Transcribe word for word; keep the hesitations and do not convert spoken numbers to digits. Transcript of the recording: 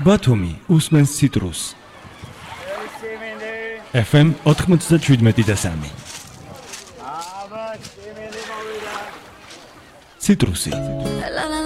ბათუმი უსმენს ციტრუს. ეფ ემ ოთხმოცდაშვიდმეტი და სამი. ციტრუსი.